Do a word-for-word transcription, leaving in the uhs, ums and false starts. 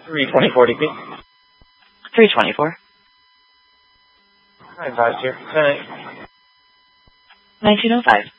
three twenty-four D P. three twenty-four. nine five here. Good night. nineteen oh five.